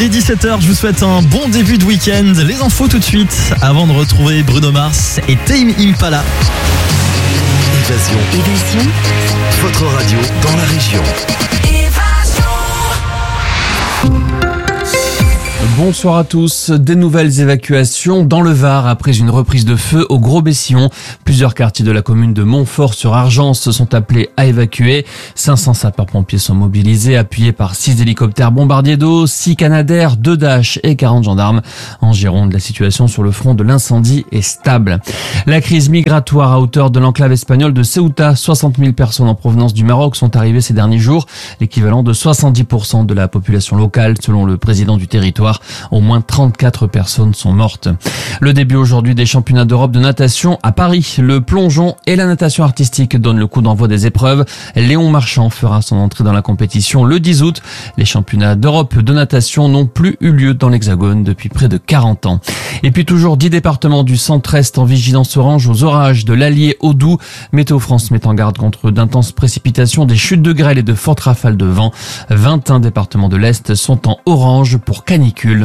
il est 17h, je vous souhaite un bon début de week-end. Les infos tout de suite, avant de retrouver Bruno Mars et Tame Impala. Évasion. Votre radio dans la région. Bonsoir à tous. Des nouvelles évacuations dans le Var après une reprise de feu au Gros-Bessillon. Plusieurs quartiers de la commune de Montfort-sur-Argence sont appelés à évacuer. 500 sapeurs-pompiers sont mobilisés, appuyés par 6 hélicoptères bombardiers d'eau, 6 Canadair, 2 Dash et 40 gendarmes. En Gironde, la situation sur le front de l'incendie est stable. La crise migratoire à hauteur de l'enclave espagnole de Ceuta. 60 000 personnes en provenance du Maroc sont arrivées ces derniers jours, l'équivalent de 70% de la population locale, selon le président du territoire. Au moins 34 personnes sont mortes. Le début aujourd'hui des championnats d'Europe de natation à Paris. Le plongeon et la natation artistique donnent le coup d'envoi des épreuves. Léon Marchand fera son entrée dans la compétition le 10 août. Les championnats d'Europe de natation n'ont plus eu lieu dans l'Hexagone depuis près de 40 ans. Et puis toujours 10 départements du centre-est en vigilance orange aux orages de l'Allier au Doubs. Météo France met en garde contre d'intenses précipitations, des chutes de grêle et de fortes rafales de vent. 21 départements de l'Est sont en orange pour canicule.